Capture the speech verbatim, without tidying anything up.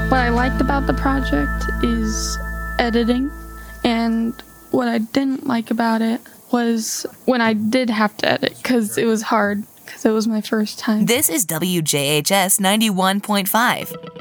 What I liked about the project is editing, and what I didn't like about it was when I did have to edit, because it was hard, because it was my first time. This is W J H S ninety-one point five.